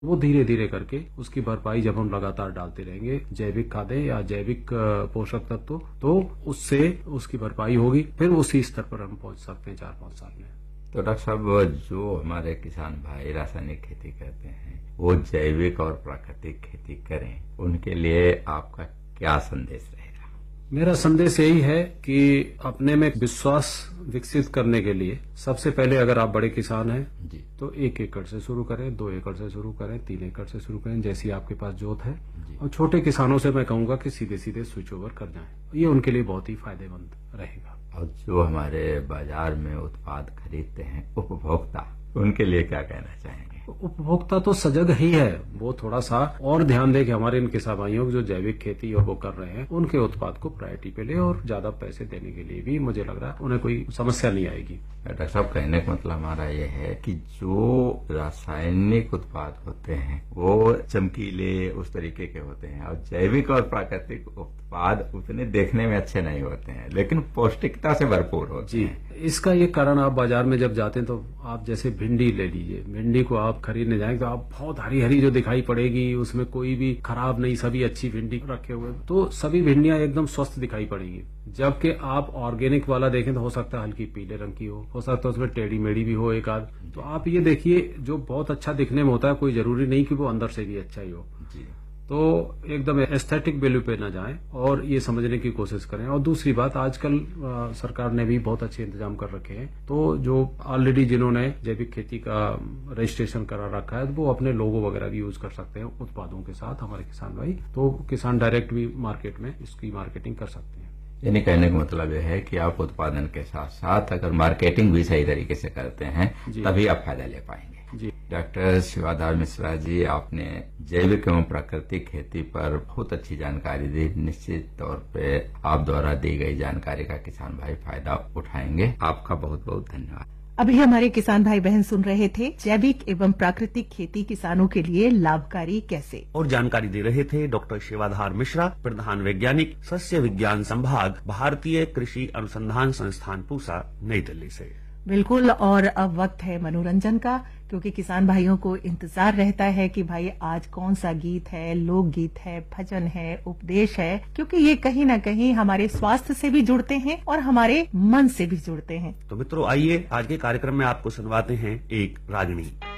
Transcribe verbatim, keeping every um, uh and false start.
वो धीरे धीरे करके उसकी भरपाई जब हम लगातार डालते रहेंगे जैविक खादें या जैविक पोषक तत्व, तो उससे उसकी भरपाई होगी, फिर उसी स्तर पर हम पहुंच सकते हैं चार पांच साल में। तो डॉक्टर साहब, जो हमारे किसान भाई रासायनिक खेती करते हैं वो जैविक और प्राकृतिक खेती करें, उनके लिए आपका क्या संदेश रहेगा? मेरा संदेश यही है कि अपने में विश्वास विकसित करने के लिए सबसे पहले अगर आप बड़े किसान हैं जी, तो एक एकड़ से शुरू करें, दो एकड़ से शुरू करें, तीन एकड़ से शुरू करें, जैसी आपके पास जोत है। और छोटे किसानों से मैं कहूंगा कि सीधे सीधे स्विच ओवर कर जाएं, ये उनके लिए बहुत ही फायदेमंद रहेगा। और जो हमारे बाजार में उत्पाद खरीदते हैं उपभोक्ता, उनके लिए क्या कहना चाहेंगे? उपभोक्ता तो सजग ही है, वो थोड़ा सा और ध्यान दे कि हमारे इन किसान भाइयों को जो जैविक खेती और वो कर रहे हैं उनके उत्पाद को प्रायोरिटी पे ले, और ज्यादा पैसे देने के लिए भी मुझे लग रहा है उन्हें कोई समस्या नहीं आएगी। डॉक्टर साहब, कहने का मतलब हमारा ये है कि जो रासायनिक उत्पाद होते हैं वो चमकीले उस तरीके के होते हैं, और जैविक और प्राकृतिक उत्पाद उतने देखने में अच्छे नहीं होते हैं, लेकिन पौष्टिकता से भरपूर होते जी, हैं। इसका ये कारण, आप बाजार में जब जाते हैं तो आप जैसे भिंडी ले लीजिए, भिंडी को आप खरीदने जाएंगे तो आप बहुत हरी हरी जो दिखाई पड़ेगी, उसमें कोई भी खराब नहीं, सभी अच्छी भिंडी रखे हुए, तो सभी भिंडियां एकदम स्वस्थ दिखाई पड़ेंगी। जबकि आप ऑर्गेनिक वाला देखें तो हो सकता है हल्की पीले रंग की हो हो सकता है उसमें टेढ़ी मेढ़ी भी हो एक आध। तो आप ये देखिए, जो बहुत अच्छा दिखने में होता है कोई जरूरी नहीं कि वो अंदर से भी अच्छा ही हो। जी, तो एकदम एस्थेटिक वैल्यू पे ना जाएं और ये समझने की कोशिश करें। और दूसरी बात, आजकल आ, सरकार ने भी बहुत अच्छे इंतजाम कर रखे हैं, तो जो ऑलरेडी जिन्होंने जैविक खेती का रजिस्ट्रेशन करा रखा है वो अपने लोगो वगैरह भी यूज कर सकते हैं उत्पादों के साथ, हमारे किसान भाई। तो किसान डायरेक्ट भी मार्केट में इसकी मार्केटिंग कर सकते हैं। यानी कहने का मतलब यह है कि आप उत्पादन के साथ साथ अगर मार्केटिंग भी सही तरीके से करते हैं तभी आप फायदा ले पाएंगे। जी, डॉक्टर शिवाधार मिश्रा जी, आपने जैविक एवं प्राकृतिक खेती पर बहुत अच्छी जानकारी दी। निश्चित तौर पे आप द्वारा दी गई जानकारी का किसान भाई फायदा उठाएंगे। आपका बहुत बहुत धन्यवाद। अभी हमारे किसान भाई बहन सुन रहे थे जैविक एवं प्राकृतिक खेती किसानों के लिए लाभकारी कैसे, और जानकारी दे रहे थे डॉक्टर शिवाधार मिश्रा, प्रधान वैज्ञानिक सस्य विज्ञान संभाग, भारतीय कृषि अनुसंधान संस्थान पूसा, नई दिल्ली से। बिल्कुल। और अब वक्त है मनोरंजन का, क्योंकि किसान भाइयों को इंतजार रहता है कि भाई आज कौन सा गीत है, लोकगीत है, भजन है, उपदेश है, क्योंकि ये कहीं ना कहीं हमारे स्वास्थ्य से भी जुड़ते हैं और हमारे मन से भी जुड़ते हैं। तो मित्रों, आइए आज के कार्यक्रम में आपको सुनवाते हैं एक रागनी।